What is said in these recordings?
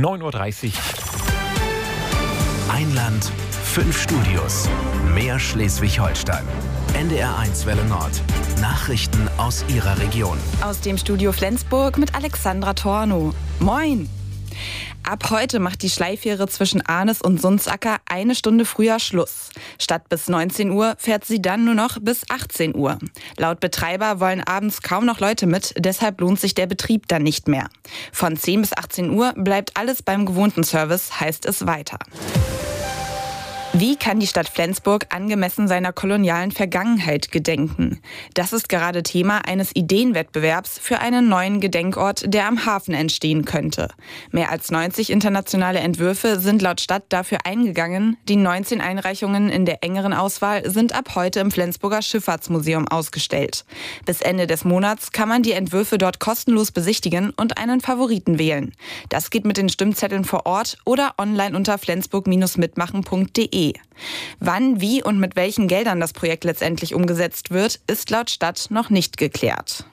9:30 Uhr. Ein Land, 5 Studios. Mehr Schleswig-Holstein. NDR1 Welle Nord. Nachrichten aus Ihrer Region. Aus dem Studio Flensburg mit Alexandra Tornow. Moin! Ab heute macht die Schleifähre zwischen Arnis und Sundsacker 1 Stunde früher Schluss. Statt bis 19 Uhr fährt sie dann nur noch bis 18 Uhr. Laut Betreiber wollen abends kaum noch Leute mit, deshalb lohnt sich der Betrieb dann nicht mehr. Von 10 bis 18 Uhr bleibt alles beim gewohnten Service, heißt es weiter. Wie kann die Stadt Flensburg angemessen seiner kolonialen Vergangenheit gedenken? Das ist gerade Thema eines Ideenwettbewerbs für einen neuen Gedenkort, der am Hafen entstehen könnte. Mehr als 90 internationale Entwürfe sind laut Stadt dafür eingegangen. Die 19 Einreichungen in der engeren Auswahl sind ab heute im Flensburger Schifffahrtsmuseum ausgestellt. Bis Ende des Monats kann man die Entwürfe dort kostenlos besichtigen und einen Favoriten wählen. Das geht mit den Stimmzetteln vor Ort oder online unter flensburg-mitmachen.de. Wann, wie und mit welchen Geldern das Projekt letztendlich umgesetzt wird, ist laut Stadt noch nicht geklärt.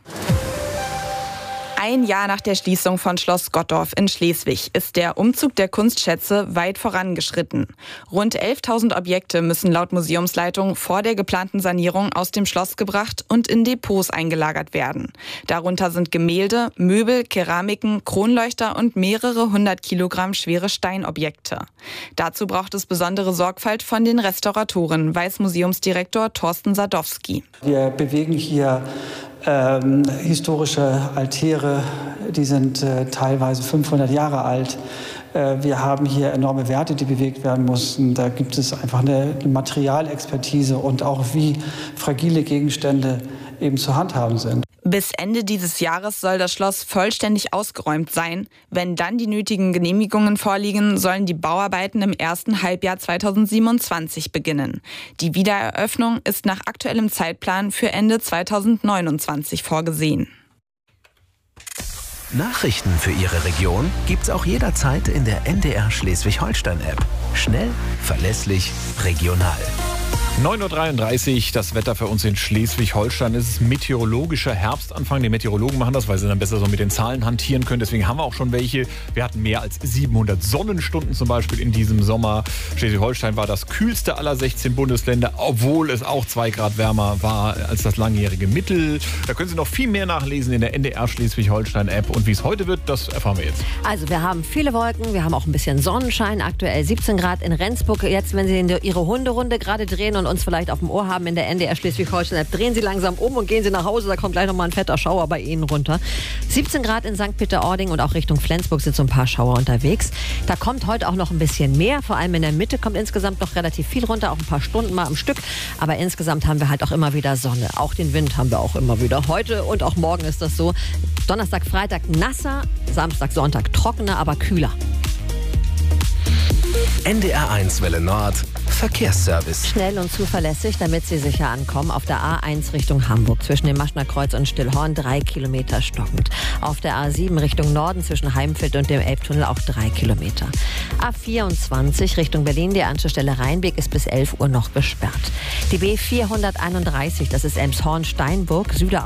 Ein Jahr nach der Schließung von Schloss Gottorf in Schleswig ist der Umzug der Kunstschätze weit vorangeschritten. Rund 11.000 Objekte müssen laut Museumsleitung vor der geplanten Sanierung aus dem Schloss gebracht und in Depots eingelagert werden. Darunter sind Gemälde, Möbel, Keramiken, Kronleuchter und mehrere 100 Kilogramm schwere Steinobjekte. Dazu braucht es besondere Sorgfalt von den Restauratoren, weiß Museumsdirektor Thorsten Sadowski. Wir bewegen hier historische Altäre, die sind teilweise 500 Jahre alt. Wir haben hier enorme Werte, die bewegt werden mussten. Da gibt es einfach eine Materialexpertise und auch wie fragile Gegenstände eben zu handhaben sind. Bis Ende dieses Jahres soll das Schloss vollständig ausgeräumt sein. Wenn dann die nötigen Genehmigungen vorliegen, sollen die Bauarbeiten im ersten Halbjahr 2027 beginnen. Die Wiedereröffnung ist nach aktuellem Zeitplan für Ende 2029 vorgesehen. Nachrichten für Ihre Region gibt's auch jederzeit in der NDR Schleswig-Holstein-App. Schnell, verlässlich, regional. 9:33 Uhr, das Wetter für uns in Schleswig-Holstein. Es ist meteorologischer Herbstanfang. Die Meteorologen machen das, weil sie dann besser so mit den Zahlen hantieren können. Deswegen haben wir auch schon welche. Wir hatten mehr als 700 Sonnenstunden zum Beispiel in diesem Sommer. Schleswig-Holstein war das kühlste aller 16 Bundesländer, obwohl es auch 2 Grad wärmer war als das langjährige Mittel. Da können Sie noch viel mehr nachlesen in der NDR Schleswig-Holstein-App. Und wie es heute wird, das erfahren wir jetzt. Also wir haben viele Wolken, wir haben auch ein bisschen Sonnenschein. Aktuell 17 Grad in Rendsburg. Jetzt, wenn Sie Ihre Hunderunde gerade drehen und uns vielleicht auf dem Ohr haben in der NDR Schleswig-Holstein-App, drehen Sie langsam um und gehen Sie nach Hause, da kommt gleich nochmal ein fetter Schauer bei Ihnen runter. 17 Grad in St. Peter-Ording und auch Richtung Flensburg sind so ein paar Schauer unterwegs. Da kommt heute auch noch ein bisschen mehr, vor allem in der Mitte kommt insgesamt noch relativ viel runter, auch ein paar Stunden mal am Stück, aber insgesamt haben wir halt auch immer wieder Sonne. Auch den Wind haben wir auch immer wieder. Heute und auch morgen ist das so. Donnerstag, Freitag nasser, Samstag, Sonntag trockener, aber kühler. NDR1 Welle Nord. Verkehrsservice. Schnell und zuverlässig, damit Sie sicher ankommen. Auf der A1 Richtung Hamburg zwischen dem Maschner Kreuz und Stillhorn 3 Kilometer stockend. Auf der A7 Richtung Norden zwischen Heimfeld und dem Elbtunnel auch 3 Kilometer. A24 Richtung Berlin, die Anschlussstelle Rheinweg ist bis 11 Uhr noch gesperrt. Die B431, das ist Elmshorn-Steinburg,